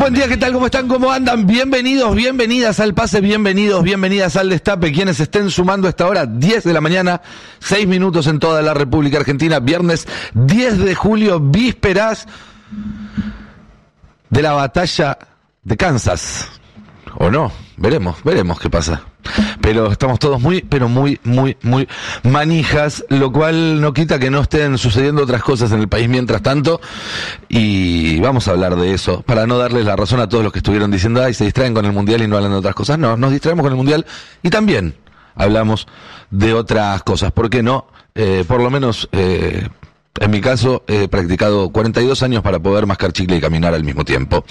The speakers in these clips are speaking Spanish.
Buen día, ¿qué tal? ¿Cómo están? ¿Cómo andan? Bienvenidos, bienvenidas al Pase, bienvenidos, bienvenidas al Destape. Quienes estén sumando a esta hora, 10 de la mañana, 6 minutos en toda la República Argentina, viernes 10 de julio, vísperas de la batalla de Kansas. ¿O no? Veremos qué pasa. Pero estamos todos muy manijas, lo cual no quita que no estén sucediendo otras cosas en el país mientras tanto, y vamos a hablar de eso, para no darles la razón a todos los que estuvieron diciendo, ay, se distraen con el Mundial y no hablan de otras cosas. No, nos distraemos con el Mundial y también hablamos de otras cosas. ¿Por qué no? Por lo menos, en mi caso, he practicado 42 años para poder mascar chicle y caminar al mismo tiempo.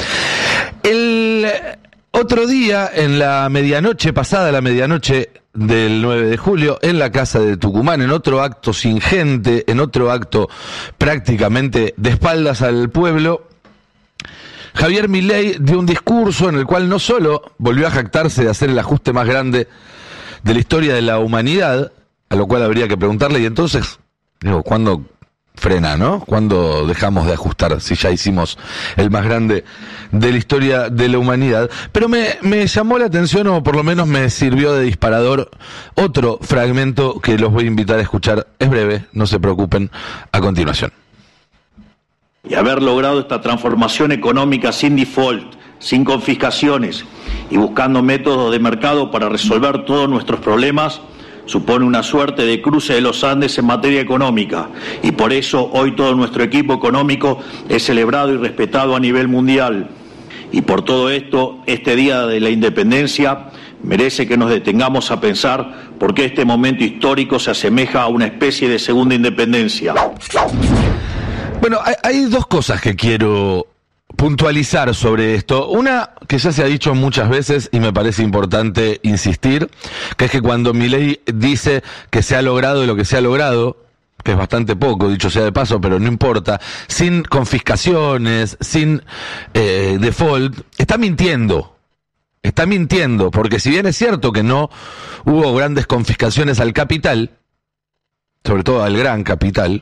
Otro día, en la medianoche, pasada la medianoche del 9 de julio, en la casa de Tucumán, en otro acto sin gente, en otro acto prácticamente de espaldas al pueblo, Javier Milei dio un discurso en el cual no solo volvió a jactarse de hacer el ajuste más grande de la historia de la humanidad, a lo cual habría que preguntarle, y entonces, digo, ¿cuándo frena, no? ¿Cuándo dejamos de ajustar si ya hicimos el más grande de la historia de la humanidad? Pero me llamó la atención, o por lo menos me sirvió de disparador, otro fragmento que los voy a invitar a escuchar. Es breve, no se preocupen, a continuación. Y haber logrado esta transformación económica sin default, sin confiscaciones y buscando métodos de mercado para resolver todos nuestros problemas, supone una suerte de cruce de los Andes en materia económica, y por eso hoy todo nuestro equipo económico es celebrado y respetado a nivel mundial. Y por todo esto, este Día de la Independencia merece que nos detengamos a pensar por qué este momento histórico se asemeja a una especie de segunda independencia. Bueno, hay dos cosas que quiero puntualizar sobre esto. Una que ya se ha dicho muchas veces y me parece importante insistir, que es que cuando Milei dice que se ha logrado lo que se ha logrado, que es bastante poco, dicho sea de paso, pero no importa, sin confiscaciones, sin default, está mintiendo, porque si bien es cierto que no hubo grandes confiscaciones al capital, sobre todo al gran capital,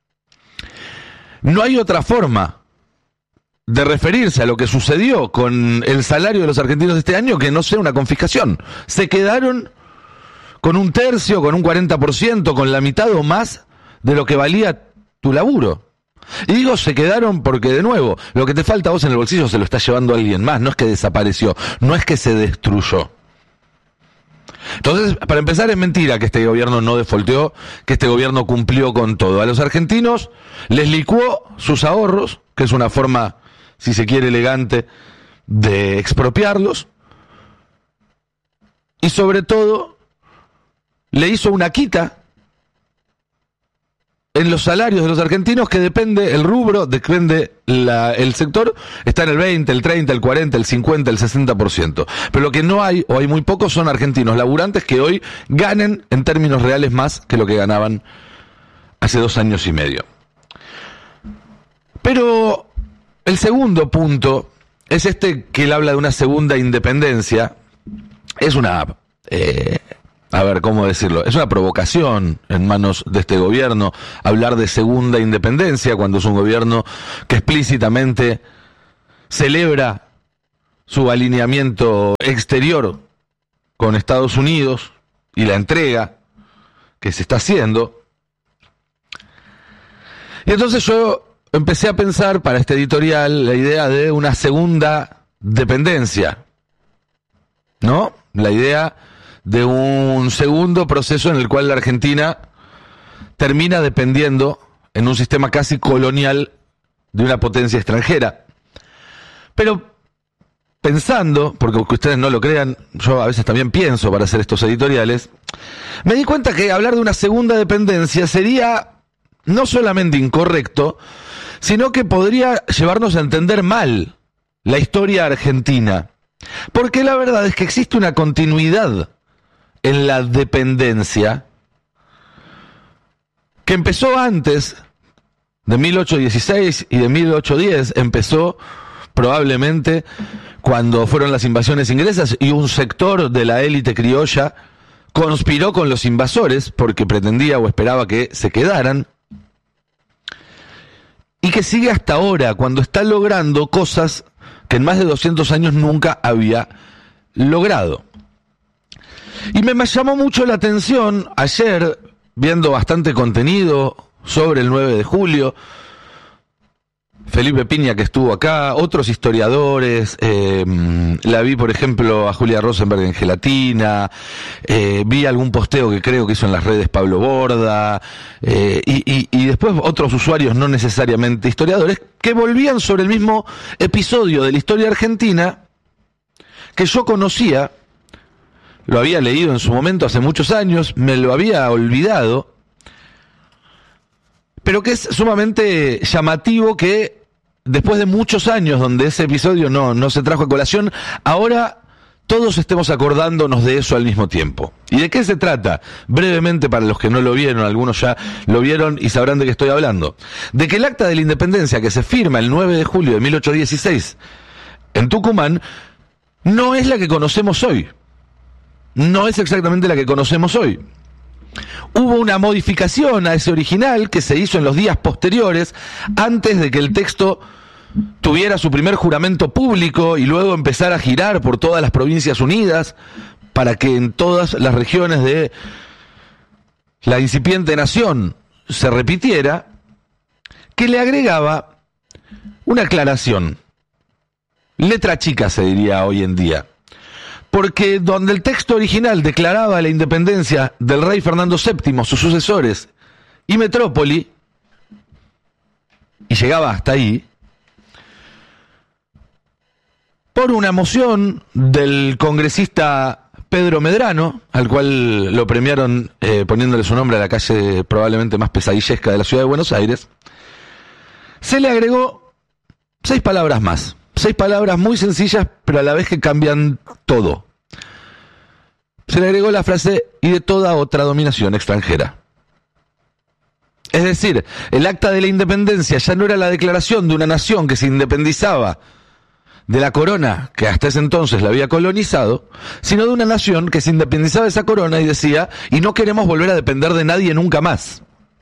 no hay otra forma de referirse a lo que sucedió con el salario de los argentinos de este año que no sea una confiscación. Se quedaron con un tercio, con un 40%, con la mitad o más de lo que valía tu laburo. Y digo se quedaron porque, de nuevo, lo que te falta a vos en el bolsillo se lo está llevando alguien más, no es que desapareció, no es que se destruyó. Entonces, para empezar, es mentira que este gobierno no defaulteó, que este gobierno cumplió con todo. A los argentinos les licuó sus ahorros, que es una forma, si se quiere, elegante de expropiarlos, y sobre todo le hizo una quita en los salarios de los argentinos, que depende el rubro, depende el sector, está en el 20, el 30, el 40, el 50, el 60%. Pero lo que no hay, o hay muy pocos, son argentinos laburantes que hoy ganen en términos reales más que lo que ganaban hace 2 años y medio. Pero el segundo punto es este, que él habla de una segunda independencia. Es una, a ver, ¿cómo decirlo? Es una provocación en manos de este gobierno hablar de segunda independencia cuando es un gobierno que explícitamente celebra su alineamiento exterior con Estados Unidos y la entrega que se está haciendo. Y entonces yo empecé a pensar para este editorial la idea de una segunda dependencia, ¿no? La idea de un segundo proceso en el cual la Argentina termina dependiendo en un sistema casi colonial de una potencia extranjera. Pero pensando, porque aunque ustedes no lo crean, yo a veces también pienso para hacer estos editoriales, me di cuenta que hablar de una segunda dependencia sería no solamente incorrecto, sino que podría llevarnos a entender mal la historia argentina. Porque la verdad es que existe una continuidad en la dependencia que empezó antes de 1816 y de 1810, empezó probablemente cuando fueron las invasiones inglesas y un sector de la élite criolla conspiró con los invasores porque pretendía o esperaba que se quedaran, y que sigue hasta ahora, cuando está logrando cosas que en más de 200 años nunca había logrado. Y me llamó mucho la atención ayer, viendo bastante contenido sobre el 9 de julio, Felipe Piña, que estuvo acá, otros historiadores, la vi, por ejemplo, a Julia Rosenberg en Gelatina, vi algún posteo que creo que hizo en las redes Pablo Borda, y después otros usuarios no necesariamente historiadores, que volvían sobre el mismo episodio de la historia argentina que yo conocía, lo había leído en su momento hace muchos años, me lo había olvidado, pero que es sumamente llamativo que después de muchos años donde ese episodio no se trajo a colación, ahora todos estemos acordándonos de eso al mismo tiempo. ¿Y de qué se trata? Brevemente, para los que no lo vieron, algunos ya lo vieron y sabrán de qué estoy hablando. De que el Acta de la Independencia, que se firma el 9 de julio de 1816 en Tucumán, no es la que conocemos hoy. No es exactamente la que conocemos hoy. Hubo una modificación a ese original que se hizo en los días posteriores, antes de que el texto tuviera su primer juramento público y luego empezara a girar por todas las provincias unidas, para que en todas las regiones de la incipiente nación se repitiera, que le agregaba una aclaración. Letra chica se diría hoy en día. Porque donde el texto original declaraba la independencia del rey Fernando VII, sus sucesores y metrópoli, y llegaba hasta ahí, por una moción del congresista Pedro Medrano, al cual lo premiaron poniéndole su nombre a la calle probablemente más pesadillesca de la ciudad de Buenos Aires, se le agregó 6 palabras más. 6 palabras muy sencillas, pero a la vez que cambian todo. Se le agregó la frase "y de toda otra dominación extranjera". Es decir, el Acta de la Independencia ya no era la declaración de una nación que se independizaba de la corona que hasta ese entonces la había colonizado, sino de una nación que se independizaba de esa corona y decía: y no queremos volver a depender de nadie nunca más.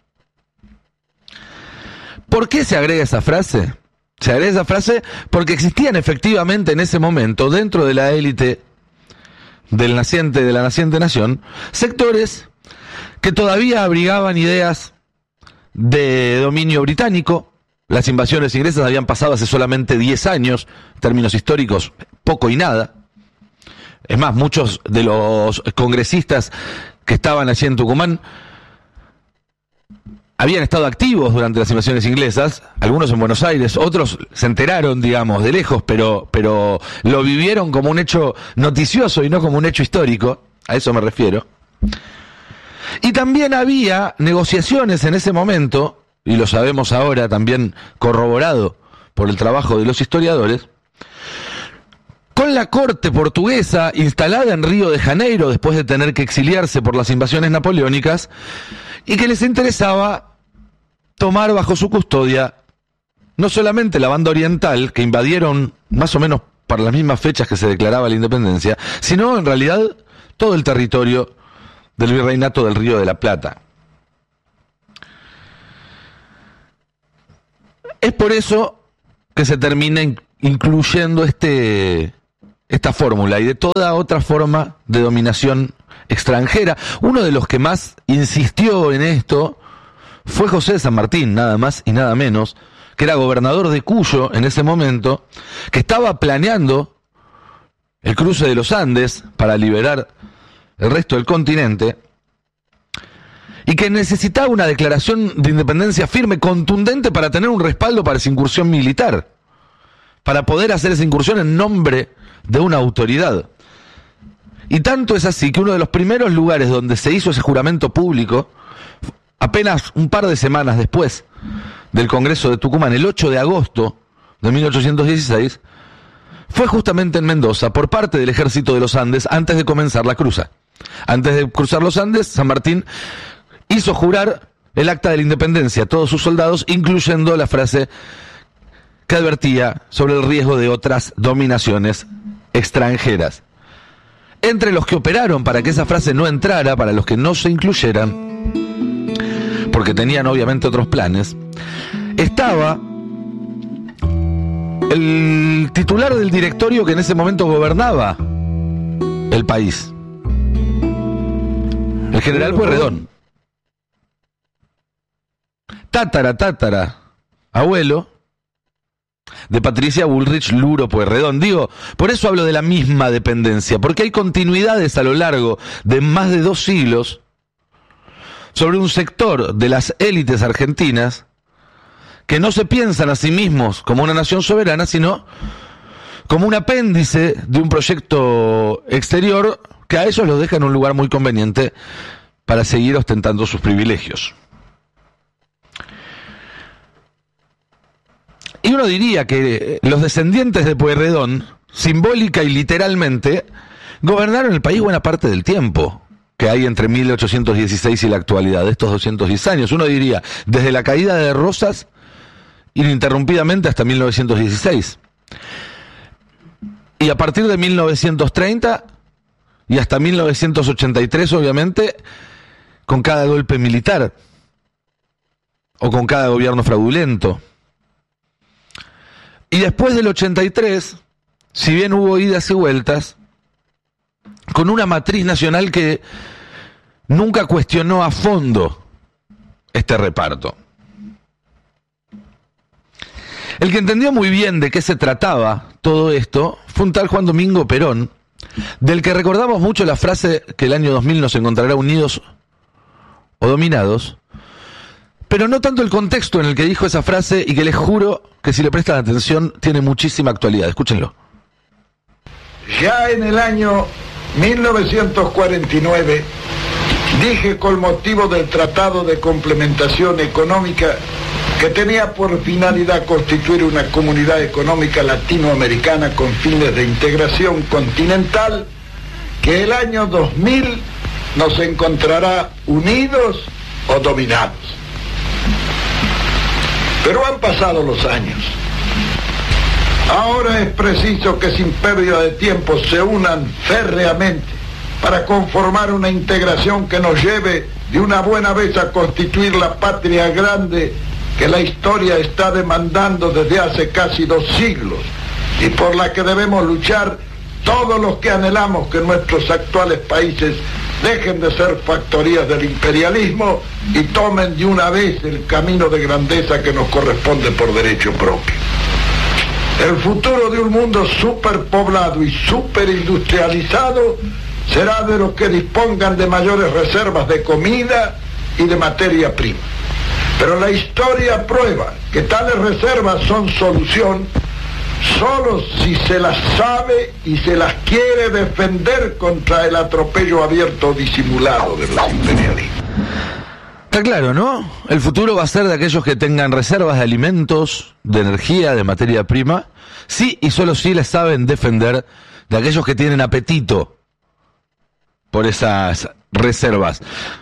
¿Por qué se agrega esa frase? Se agrega esa frase porque existían efectivamente en ese momento, dentro de la élite de la naciente nación, sectores que todavía abrigaban ideas de dominio británico. Las invasiones inglesas habían pasado hace solamente 10 años, en términos históricos, poco y nada. Es más, muchos de los congresistas que estaban allí en Tucumán habían estado activos durante las invasiones inglesas, algunos en Buenos Aires, otros se enteraron, digamos, de lejos, pero lo vivieron como un hecho noticioso y no como un hecho histórico, a eso me refiero. Y también había negociaciones en ese momento, y lo sabemos ahora también corroborado por el trabajo de los historiadores, con la corte portuguesa instalada en Río de Janeiro después de tener que exiliarse por las invasiones napoleónicas, y que les interesaba tomar bajo su custodia no solamente la banda oriental, que invadieron más o menos para las mismas fechas que se declaraba la independencia, sino en realidad todo el territorio del virreinato del Río de la Plata. Es por eso que se termina incluyendo esta fórmula y de toda otra forma de dominación extranjera. Uno de los que más insistió en esto fue José de San Martín, nada más y nada menos, que era gobernador de Cuyo en ese momento, que estaba planeando el cruce de los Andes para liberar el resto del continente, y que necesitaba una declaración de independencia firme, contundente, para tener un respaldo para esa incursión militar, para poder hacer esa incursión en nombre de una autoridad. Y tanto es así que uno de los primeros lugares donde se hizo ese juramento público, apenas un par de semanas después del Congreso de Tucumán, el 8 de agosto de 1816, fue justamente en Mendoza, por parte del Ejército de los Andes, antes de comenzar la cruza. Antes de cruzar los Andes, San Martín hizo jurar el Acta de la Independencia a todos sus soldados, incluyendo la frase que advertía sobre el riesgo de otras dominaciones extranjeras. Entre los que operaron para que esa frase no entrara, para los que no se incluyeran, porque tenían obviamente otros planes, estaba el titular del directorio que en ese momento gobernaba el país, el general Pueyrredón. Tatara, abuelo de Patricia Bullrich Luro Pueyrredón. Digo, por eso hablo de la misma dependencia, porque hay continuidades a lo largo de más de 2 siglos sobre un sector de las élites argentinas que no se piensan a sí mismos como una nación soberana, sino como un apéndice de un proyecto exterior que a ellos los deja en un lugar muy conveniente para seguir ostentando sus privilegios. Y uno diría que los descendientes de Pueyrredón, simbólica y literalmente, gobernaron el país buena parte del tiempo que hay entre 1816 y la actualidad, de estos 210 años. Uno diría, desde la caída de Rosas, ininterrumpidamente hasta 1916. Y a partir de 1930 y hasta 1983, obviamente, con cada golpe militar o con cada gobierno fraudulento. Y después del 83, si bien hubo idas y vueltas, con una matriz nacional que nunca cuestionó a fondo este reparto. El que entendió muy bien de qué se trataba todo esto fue un tal Juan Domingo Perón, del que recordamos mucho la frase que el año 2000 nos encontrará unidos o dominados, pero no tanto el contexto en el que dijo esa frase, y que les juro que si le prestan atención tiene muchísima actualidad. Escúchenlo. Ya en el año 1949 dije, con motivo del Tratado de Complementación Económica, que tenía por finalidad constituir una comunidad económica latinoamericana con fines de integración continental, que el año 2000 nos encontrará unidos o dominados. Pero han pasado los años. Ahora es preciso que sin pérdida de tiempo se unan férreamente para conformar una integración que nos lleve de una buena vez a constituir la patria grande que la historia está demandando desde hace casi 2 siglos y por la que debemos luchar todos los que anhelamos que nuestros actuales países dejen de ser factorías del imperialismo y tomen de una vez el camino de grandeza que nos corresponde por derecho propio. El futuro de un mundo superpoblado y superindustrializado será de los que dispongan de mayores reservas de comida y de materia prima. Pero la historia prueba que tales reservas son solución solo si se las sabe y se las quiere defender contra el atropello abierto o disimulado de los imperialismos. Está claro, ¿no? El futuro va a ser de aquellos que tengan reservas de alimentos, de energía, de materia prima, sí y solo si les saben defender de aquellos que tienen apetito por esas reservas,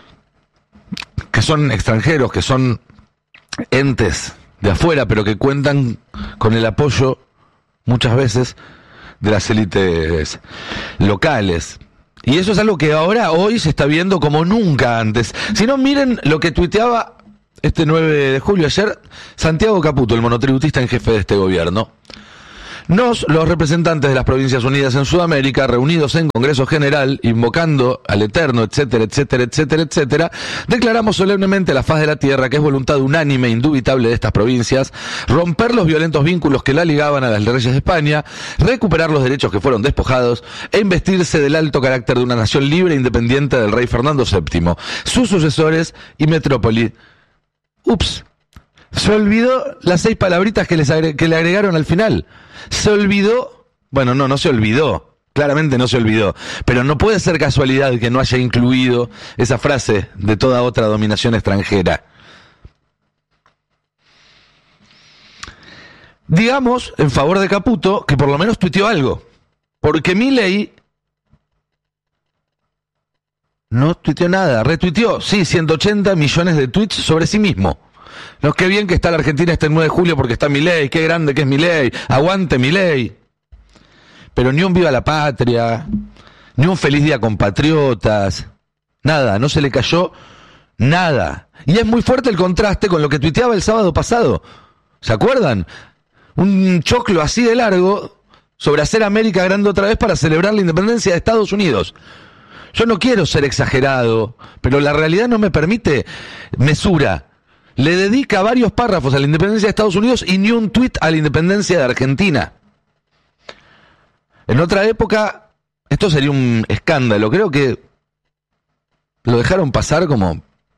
que son extranjeros, que son entes de afuera, pero que cuentan con el apoyo muchas veces de las élites locales. Y eso es algo que hoy se está viendo como nunca antes. Si no, miren lo que tuiteaba este 9 de julio, ayer, Santiago Caputo, el monotributista en jefe de este gobierno. Los representantes de las Provincias Unidas en Sudamérica, reunidos en Congreso General, invocando al Eterno, etcétera, etcétera, etcétera, etcétera, declaramos solemnemente a la faz de la tierra que es voluntad unánime e indubitable de estas provincias romper los violentos vínculos que la ligaban a las reyes de España, recuperar los derechos que fueron despojados e investirse del alto carácter de una nación libre e independiente del rey Fernando VII, sus sucesores y metrópoli. Ups, se olvidó las 6 palabritas que le agregaron al final. Se olvidó, bueno, no se olvidó, claramente no se olvidó, pero no puede ser casualidad que no haya incluido esa frase de toda otra dominación extranjera. Digamos, en favor de Caputo, que por lo menos tuiteó algo, porque Milei no tuiteó nada, retuiteó, sí, 180 millones de tweets sobre sí mismo. No, qué bien que está la Argentina este 9 de julio porque está Milei, qué grande que es Milei, aguante Milei. Pero ni un viva la patria, ni un feliz día compatriotas, nada, no se le cayó nada. Y es muy fuerte el contraste con lo que tuiteaba el sábado pasado. ¿Se acuerdan? un choclo así de largo sobre hacer América grande otra vez para celebrar la independencia de Estados Unidos. Yo no quiero ser exagerado, pero la realidad no me permite mesura. Le dedica varios párrafos a la independencia de Estados Unidos y ni un tuit a la independencia de Argentina. En otra época, esto sería un escándalo. Creo que lo dejaron pasar como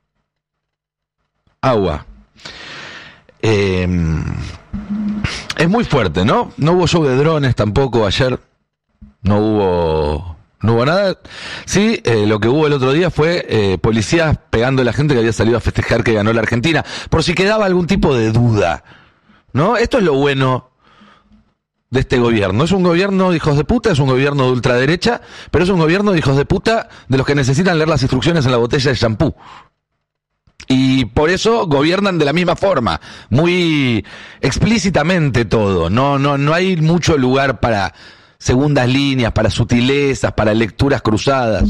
agua. Es muy fuerte, ¿no? No hubo show de drones tampoco ayer. No hubo nada. Sí, lo que hubo el otro día fue policías pegando a la gente que había salido a festejar que ganó la Argentina, por si quedaba algún tipo de duda, ¿no? Esto es lo bueno de este gobierno. Es un gobierno de hijos de puta, es un gobierno de ultraderecha, pero es un gobierno de hijos de puta de los que necesitan leer las instrucciones en la botella de shampoo. Y por eso gobiernan de la misma forma, muy explícitamente todo. No hay mucho lugar para segundas líneas, para sutilezas, para lecturas cruzadas.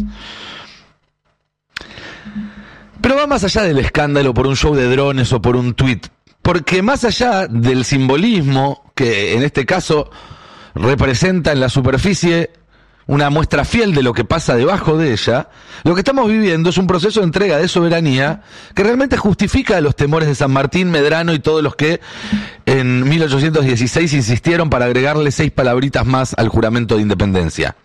Pero va más allá del escándalo por un show de drones o por un tuit, porque más allá del simbolismo, que en este caso representa en la superficie una muestra fiel de lo que pasa debajo de ella, lo que estamos viviendo es un proceso de entrega de soberanía que realmente justifica los temores de San Martín, Medrano y todos los que en 1816 insistieron para agregarle 6 palabritas más al juramento de independencia.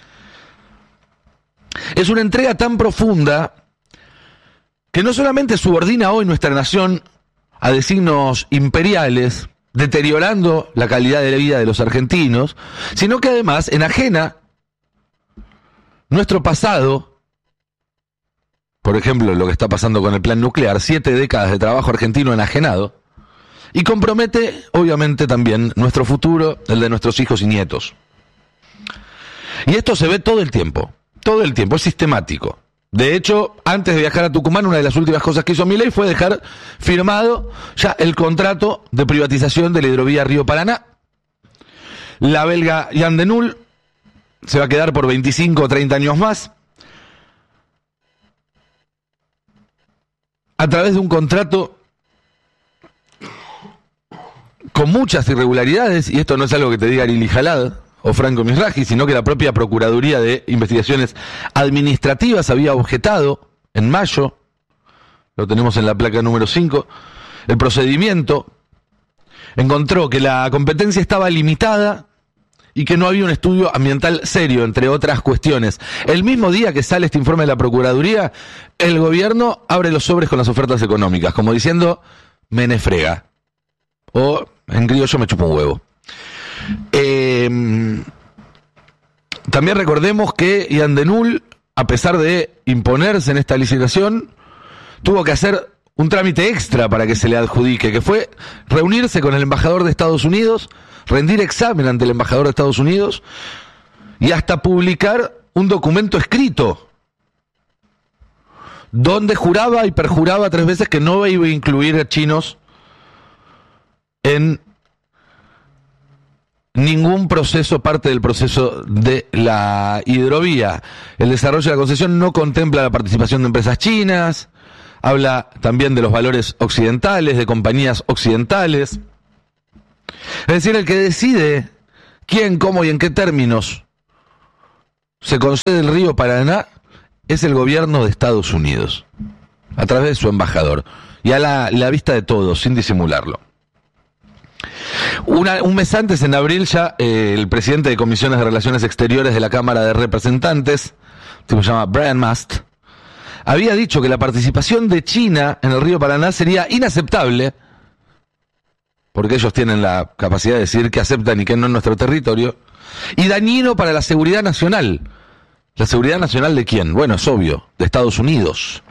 Es una entrega tan profunda que no solamente subordina hoy nuestra nación a designios imperiales, deteriorando la calidad de la vida de los argentinos, sino que además enajena nuestro pasado, por ejemplo, lo que está pasando con el plan nuclear, 7 décadas de trabajo argentino enajenado, y compromete, obviamente, también nuestro futuro, el de nuestros hijos y nietos. Y esto se ve todo el tiempo, es sistemático. De hecho, antes de viajar a Tucumán, una de las últimas cosas que hizo Milei fue dejar firmado ya el contrato de privatización de la hidrovía Río Paraná. La belga Jan de Null se va a quedar por 25 o 30 años más, a través de un contrato con muchas irregularidades, y esto no es algo que te diga Arili Jalad o Franco Misraji, sino que la propia Procuraduría de Investigaciones Administrativas había objetado en mayo, lo tenemos en la placa número 5, el procedimiento encontró que la competencia estaba limitada y que no había un estudio ambiental serio, entre otras cuestiones. El mismo día que sale este informe de la Procuraduría, el gobierno abre los sobres con las ofertas económicas, como diciendo, me nefrega. O, en criollo, me chupa un huevo. También recordemos que Jan de Null, a pesar de imponerse en esta licitación, tuvo que hacer un trámite extra para que se le adjudique, que fue reunirse con el embajador de Estados Unidos, rendir examen ante el embajador de Estados Unidos y hasta publicar un documento escrito donde juraba y perjuraba 3 veces que no iba a incluir a chinos en ningún proceso, parte del proceso de la hidrovía. El desarrollo de la concesión no contempla la participación de empresas chinas, habla también de los valores occidentales, de compañías occidentales. Es decir, el que decide quién, cómo y en qué términos se concede el río Paraná es el gobierno de Estados Unidos, a través de su embajador, y a la vista de todos, sin disimularlo. Un mes antes, en abril, ya el presidente de Comisiones de Relaciones Exteriores de la Cámara de Representantes, que se llama Brian Mast, había dicho que la participación de China en el río Paraná sería inaceptable, porque ellos tienen la capacidad de decidir qué aceptan y qué no en nuestro territorio, y dañino para la seguridad nacional. ¿La seguridad nacional de quién? Bueno, es obvio, de Estados Unidos.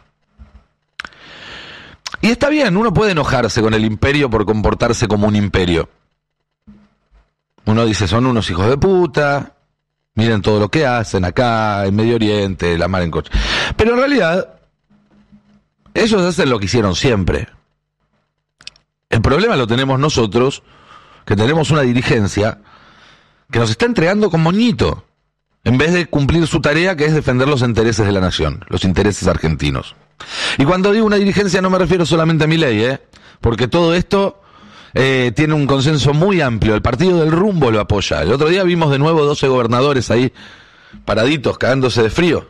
Y está bien, uno puede enojarse con el imperio por comportarse como un imperio. Uno dice, son unos hijos de puta, miren todo lo que hacen acá, en Medio Oriente, la mar en coche. Pero en realidad, ellos hacen lo que hicieron siempre. El problema lo tenemos nosotros, que tenemos una dirigencia que nos está entregando con moñito, en vez de cumplir su tarea, que es defender los intereses de la nación, los intereses argentinos. Y cuando digo una dirigencia no me refiero solamente a Milei, porque todo esto tiene un consenso muy amplio. El Partido del Rumbo lo apoya. El otro día vimos de nuevo 12 gobernadores ahí paraditos, cagándose de frío.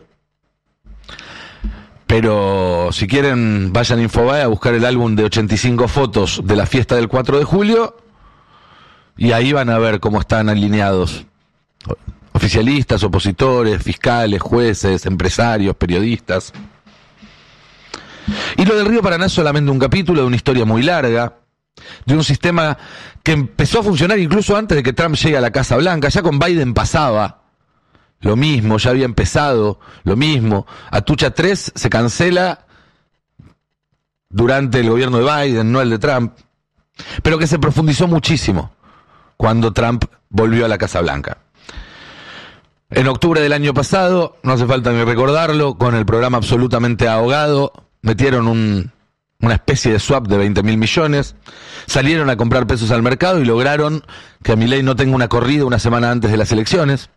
Pero si quieren, vayan a Infobae a buscar el álbum de 85 fotos de la fiesta del 4 de julio y ahí van a ver cómo están alineados oficialistas, opositores, fiscales, jueces, empresarios, periodistas. Y lo del Río Paraná es solamente un capítulo de una historia muy larga, de un sistema que empezó a funcionar incluso antes de que Trump llegue a la Casa Blanca. Ya con Biden pasaba lo mismo, ya había empezado lo mismo. Atucha 3 se cancela durante el gobierno de Biden, no el de Trump, pero que se profundizó muchísimo cuando Trump volvió a la Casa Blanca. En octubre del año pasado, no hace falta ni recordarlo, con el programa absolutamente ahogado, metieron una especie de swap de 20.000 millones, salieron a comprar pesos al mercado y lograron que Milei no tenga una corrida una semana antes de las elecciones.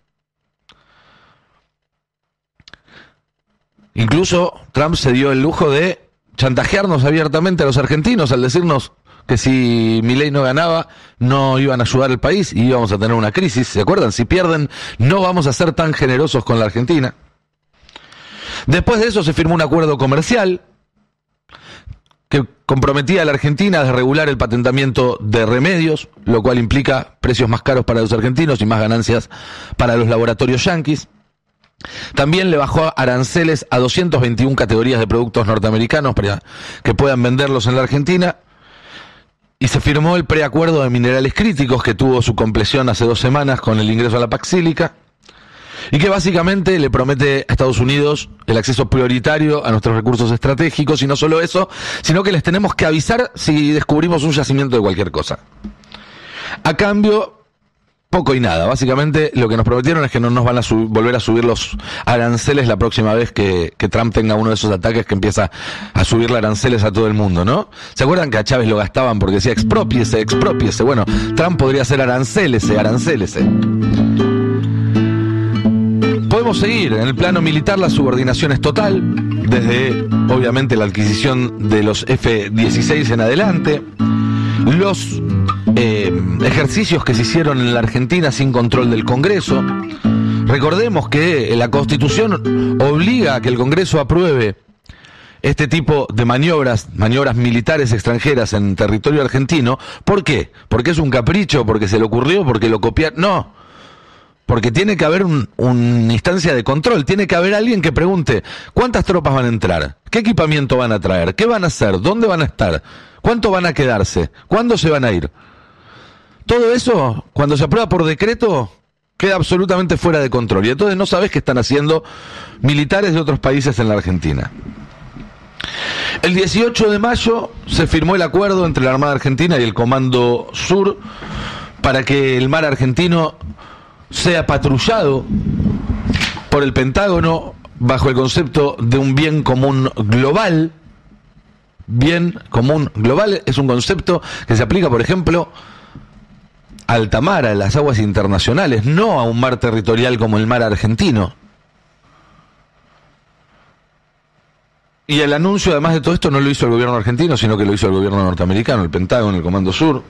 Incluso Trump se dio el lujo de chantajearnos abiertamente a los argentinos al decirnos que si Milei no ganaba, no iban a ayudar al país y íbamos a tener una crisis. ¿Se acuerdan? Si pierden, no vamos a ser tan generosos con la Argentina. Después de eso se firmó un acuerdo comercial que comprometía a la Argentina a desregular el patentamiento de remedios, lo cual implica precios más caros para los argentinos y más ganancias para los laboratorios yanquis. También le bajó aranceles a 221 categorías de productos norteamericanos para que puedan venderlos en la Argentina. Y se firmó el preacuerdo de minerales críticos que tuvo su compleción hace 2 semanas con el ingreso a la Paxílica. Y que básicamente le promete a Estados Unidos el acceso prioritario a nuestros recursos estratégicos, y no solo eso, sino que les tenemos que avisar si descubrimos un yacimiento de cualquier cosa. A cambio, poco y nada. Básicamente lo que nos prometieron es que no nos van a volver a subir los aranceles la próxima vez que Trump tenga uno de esos ataques que empieza a subirle aranceles a todo el mundo, ¿no? ¿Se acuerdan que a Chávez lo gastaban porque decía exprópiese, exprópiese? Bueno, Trump podría hacer arancélese, arancélese. Podemos seguir. En el plano militar la subordinación es total, desde obviamente la adquisición de los F-16 en adelante, los ejercicios que se hicieron en la Argentina sin control del Congreso. Recordemos que la Constitución obliga a que el Congreso apruebe este tipo de maniobras militares extranjeras en territorio argentino. ¿Por qué? ¿Porque es un capricho? ¿Porque se le ocurrió? ¿Porque lo copiaron? No. Porque tiene que haber una instancia de control, tiene que haber alguien que pregunte ¿cuántas tropas van a entrar? ¿Qué equipamiento van a traer? ¿Qué van a hacer? ¿Dónde van a estar? ¿Cuánto van a quedarse? ¿Cuándo se van a ir? Todo eso, cuando se aprueba por decreto, queda absolutamente fuera de control. Y entonces no sabes qué están haciendo militares de otros países en la Argentina. El 18 de mayo se firmó el acuerdo entre la Armada Argentina y el Comando Sur para que el mar argentino sea patrullado por el Pentágono bajo el concepto de un bien común global. Bien común global es un concepto que se aplica, por ejemplo, a alta mar, a las aguas internacionales, no a un mar territorial como el mar argentino. Y el anuncio, además de todo esto, no lo hizo el gobierno argentino, sino que lo hizo el gobierno norteamericano, el Pentágono, el Comando Sur.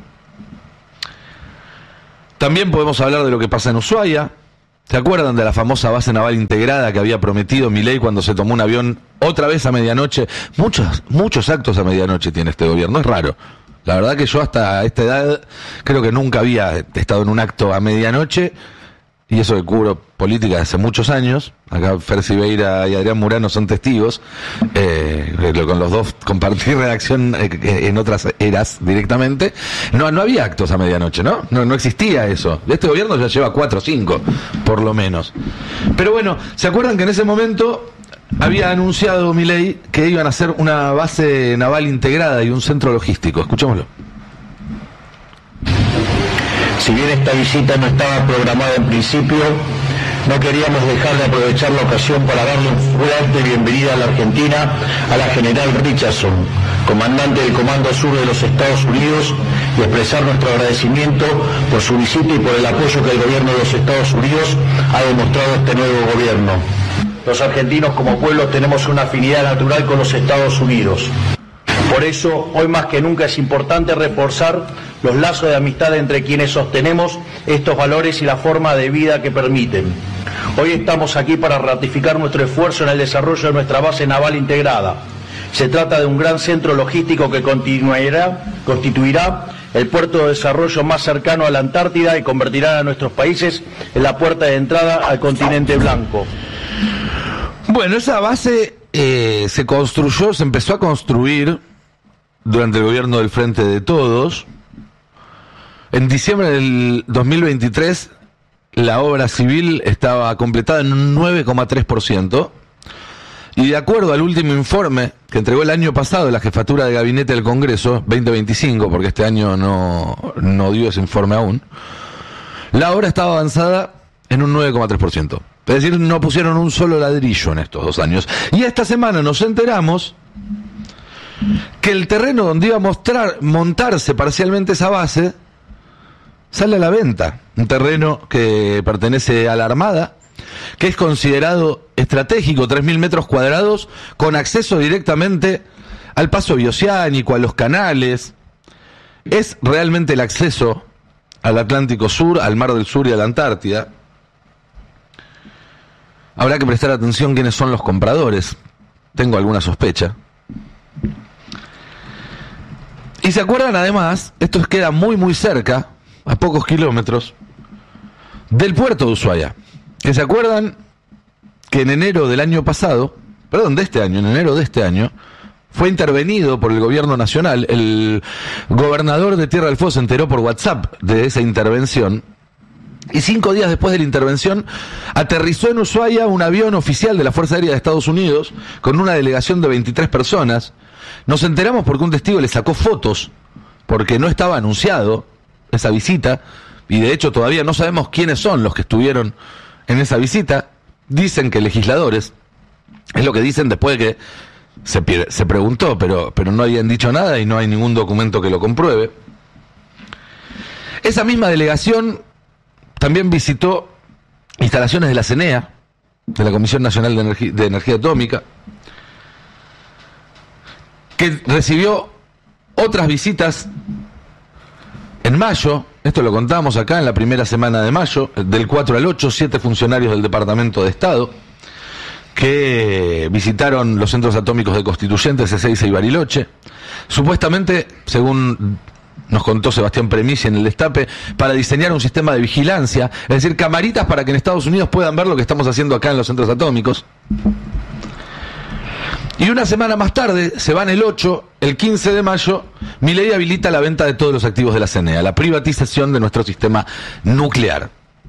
También podemos hablar de lo que pasa en Ushuaia. ¿Se acuerdan de la famosa base naval integrada que había prometido Milei cuando se tomó un avión otra vez a medianoche? Muchos actos a medianoche tiene este gobierno, es raro. La verdad que yo hasta esta edad creo que nunca había estado en un acto a medianoche, y eso que cubro política hace muchos años. Acá Fer Siveira y Adrián Murano son testigos. Con los dos compartí redacción en otras eras directamente. No había actos a medianoche, ¿no? No existía eso. Este gobierno ya lleva 4 o 5, por lo menos. Pero bueno, ¿se acuerdan que en ese momento había anunciado Milei que iban a hacer una base naval integrada y un centro logístico? Escuchémoslo. Si bien esta visita no estaba programada en principio, no queríamos dejar de aprovechar la ocasión para darle una fuerte bienvenida a la Argentina a la general Richardson, comandante del Comando Sur de los Estados Unidos, y expresar nuestro agradecimiento por su visita y por el apoyo que el gobierno de los Estados Unidos ha demostrado a este nuevo gobierno. Los argentinos como pueblo tenemos una afinidad natural con los Estados Unidos. Por eso, hoy más que nunca es importante reforzar los lazos de amistad entre quienes sostenemos estos valores y la forma de vida que permiten. Hoy estamos aquí para ratificar nuestro esfuerzo en el desarrollo de nuestra base naval integrada. Se trata de un gran centro logístico que constituirá el puerto de desarrollo más cercano a la Antártida y convertirá a nuestros países en la puerta de entrada al continente blanco. Bueno, esa base se empezó a construir durante el gobierno del Frente de Todos. En diciembre del 2023, la obra civil estaba completada en un 9,3%. Y de acuerdo al último informe que entregó el año pasado la Jefatura de Gabinete del Congreso, 2025, porque este año no dio ese informe aún, la obra estaba avanzada en un 9,3%. Es decir, no pusieron un solo ladrillo en estos 2 años. Y esta semana nos enteramos que el terreno donde iba a montarse parcialmente esa base sale a la venta. Un terreno que pertenece a la Armada, que es considerado estratégico, 3.000 metros cuadrados, con acceso directamente al paso bioceánico, a los canales. Es realmente el acceso al Atlántico Sur, al Mar del Sur y a la Antártida. Habrá que prestar atención quiénes son los compradores. Tengo alguna sospecha. Y se acuerdan además, esto queda muy muy cerca, a pocos kilómetros, del puerto de Ushuaia. Que se acuerdan que en enero del año pasado, en enero de este año, fue intervenido por el gobierno nacional. El gobernador de Tierra del Fuego se enteró por WhatsApp de esa intervención. Y 5 días después de la intervención, aterrizó en Ushuaia un avión oficial de la Fuerza Aérea de Estados Unidos con una delegación de 23 personas. Nos enteramos porque un testigo le sacó fotos, porque no estaba anunciado esa visita, y de hecho todavía no sabemos quiénes son los que estuvieron en esa visita. Dicen que legisladores, es lo que dicen después de que se preguntó, pero no habían dicho nada y no hay ningún documento que lo compruebe. Esa misma delegación también visitó instalaciones de la CNEA, de la Comisión Nacional de Energía Atómica, que recibió otras visitas en mayo. Esto lo contamos acá en la primera semana de mayo, del 4 al 8, 7 funcionarios del Departamento de Estado que visitaron los centros atómicos de Constituyentes, Ezeiza y Bariloche, supuestamente, según nos contó Sebastián Premisi en el Destape, para diseñar un sistema de vigilancia, es decir, camaritas para que en Estados Unidos puedan ver lo que estamos haciendo acá en los centros atómicos. Y una semana más tarde, se van el 8, el 15 de mayo, Milei habilita la venta de todos los activos de la CNEA, la privatización de nuestro sistema nuclear.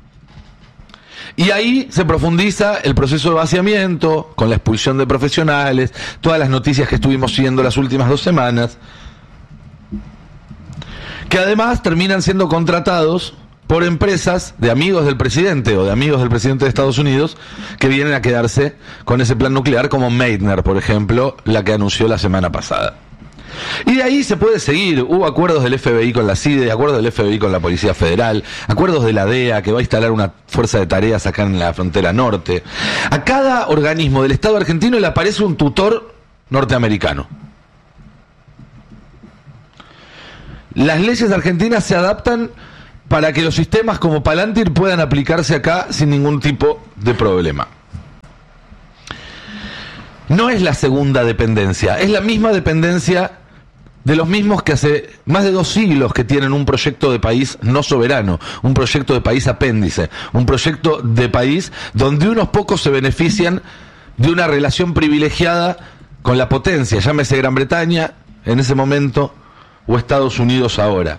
Y ahí se profundiza el proceso de vaciamiento, con la expulsión de profesionales, todas las noticias que estuvimos siguiendo las últimas 2 semanas, que además terminan siendo contratados por empresas de amigos del presidente o de amigos del presidente de Estados Unidos que vienen a quedarse con ese plan nuclear, como Meitner, por ejemplo, la que anunció la semana pasada. Y de ahí se puede seguir. Hubo acuerdos del FBI con la CIDE, acuerdos del FBI con la Policía Federal, acuerdos de la DEA, que va a instalar una fuerza de tareas acá en la frontera norte. A cada organismo del Estado argentino le aparece un tutor norteamericano. Las leyes argentinas se adaptan para que los sistemas como Palantir puedan aplicarse acá sin ningún tipo de problema. No es la segunda dependencia, es la misma dependencia de los mismos que hace más de 2 siglos que tienen un proyecto de país no soberano, un proyecto de país apéndice, un proyecto de país donde unos pocos se benefician de una relación privilegiada con la potencia, llámese Gran Bretaña en ese momento o Estados Unidos ahora.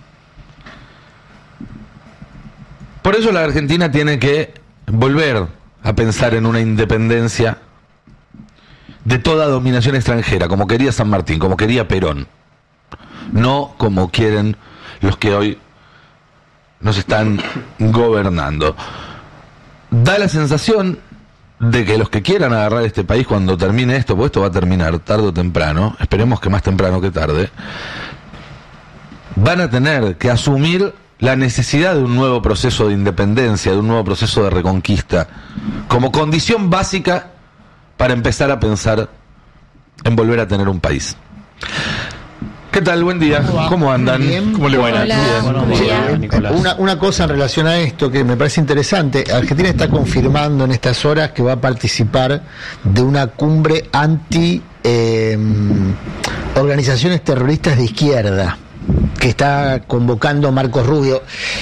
Por eso la Argentina tiene que volver a pensar en una independencia de toda dominación extranjera, como quería San Martín, como quería Perón, no como quieren los que hoy nos están gobernando. Da la sensación de que los que quieran agarrar este país cuando termine esto, porque esto va a terminar tarde o temprano, esperemos que más temprano que tarde, van a tener que asumir la necesidad de un nuevo proceso de independencia, de un nuevo proceso de reconquista, como condición básica para empezar a pensar en volver a tener un país. ¿Qué tal? Buen día. ¿Cómo andan? Bien. ¿Cómo le va? Hola, Buenos buen días, día. Nicolás. Una cosa en relación a esto que me parece interesante. Argentina está confirmando en estas horas que va a participar de una cumbre anti organizaciones terroristas de izquierda que está convocando Marcos Rubio.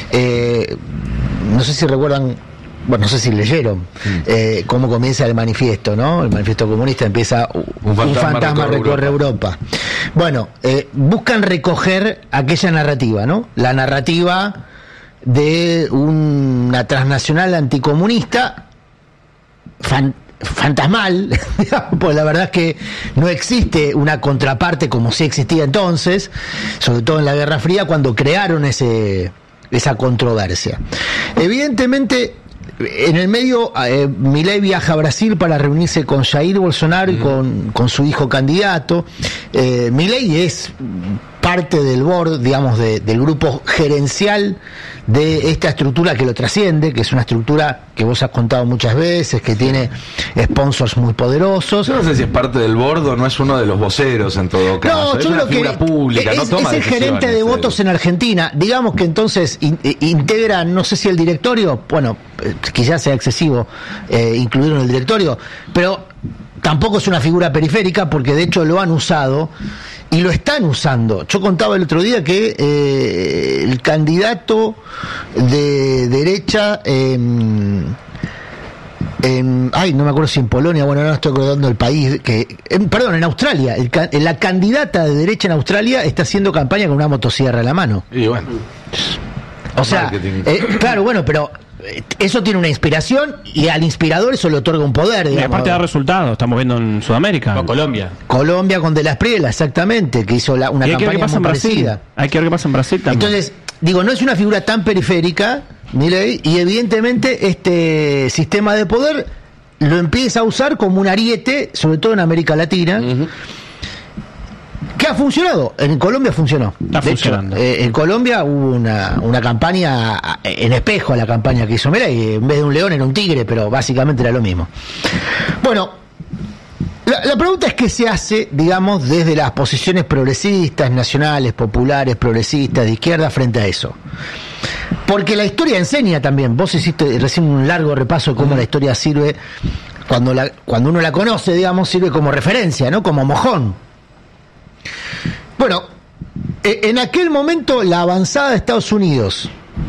No sé si recuerdan, bueno, no sé si leyeron cómo comienza el manifiesto, ¿no? El manifiesto comunista empieza un fantasma recorre Europa. Bueno, buscan recoger aquella narrativa, ¿no? La narrativa de una transnacional anticomunista fantasmal, pues la verdad es que no existe una contraparte como sí existía entonces, sobre todo en la Guerra Fría, cuando crearon esa controversia. Evidentemente, en el medio, Milei viaja a Brasil para reunirse con Jair Bolsonaro y con su hijo candidato. Milei es parte del board, digamos, del grupo gerencial de esta estructura que lo trasciende, que es una estructura que vos has contado muchas veces, que tiene sponsors muy poderosos. Yo no sé si es parte del board o no es uno de los voceros en todo caso. No, es yo una creo figura que pública, no toma es el gerente de votos en Argentina. Digamos que entonces integra, no sé si el directorio, bueno, quizás sea excesivo incluirlo en el directorio, pero tampoco es una figura periférica porque de hecho lo han usado y lo están usando. Yo contaba el otro día que el candidato de derecha ay, no me acuerdo si en Polonia, bueno, no estoy acordando el país, perdón, en Australia, la candidata de derecha en Australia está haciendo campaña con una motosierra en la mano. Y bueno, o sea, claro, bueno, pero eso tiene una inspiración y al inspirador eso le otorga un poder, digamos. Y aparte da resultados, estamos viendo en Sudamérica. O Colombia con De la Espriella, exactamente, que hizo una campaña muy parecida. Hay que ver qué pasa en Brasil también. Entonces, digo, no es una figura tan periférica, Milei, y evidentemente este sistema de poder lo empieza a usar como un ariete, sobre todo en América Latina. ¿Qué ha funcionado? En Colombia funcionó. Está funcionando. En Colombia hubo una campaña en espejo a la campaña que hizo Milei. En vez de un león era un tigre, pero básicamente era lo mismo. Bueno, la pregunta es qué se hace, digamos, desde las posiciones progresistas, nacionales, populares, progresistas, de izquierda, frente a eso. Porque la historia enseña también. Vos hiciste recién un largo repaso de cómo la historia sirve, cuando uno la conoce, digamos, sirve como referencia, ¿no? Como mojón. Bueno, en aquel momento la avanzada de Estados Unidos,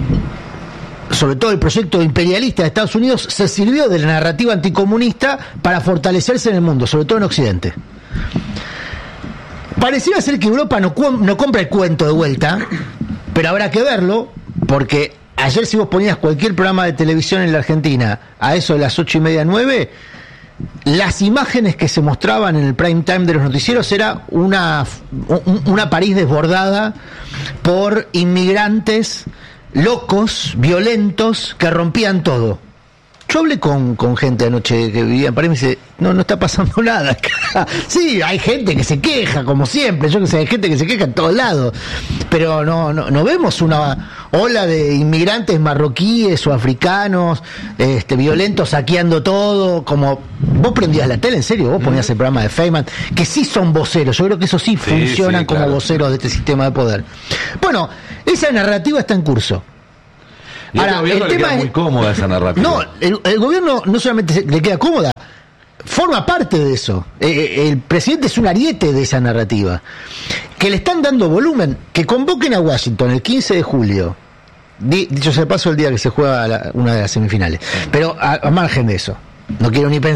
sobre todo el proyecto imperialista de Estados Unidos, se sirvió de la narrativa anticomunista para fortalecerse en el mundo, sobre todo en Occidente. Pareciera ser que Europa no compra el cuento de vuelta, pero habrá que verlo, porque ayer si vos ponías cualquier programa de televisión en la Argentina a eso de las 8:30, 9, las imágenes que se mostraban en el prime time de los noticieros era una París desbordada por inmigrantes locos, violentos, que rompían todo. Yo hablé con gente anoche que vivía en París y me dice, no está pasando nada. Sí, hay gente que se queja, como siempre, yo que sé, hay gente que se queja en todos lados, pero no vemos una ola de inmigrantes marroquíes o africanos violentos saqueando todo, como vos prendías la tele, en serio, vos ponías el programa de Feynman, que sí son voceros, yo creo que eso sí funcionan como voceros de este sistema de poder. Bueno, esa narrativa está en curso. Y ahora, el gobierno le queda muy cómoda esa narrativa. No, el gobierno no solamente le queda cómoda, forma parte de eso. El presidente es un ariete de esa narrativa. Que le están dando volumen, que convoquen a Washington el 15 de julio. Dicho sea de paso, el día que se juega una de las semifinales. Pero a margen de eso, no quiero ni pensar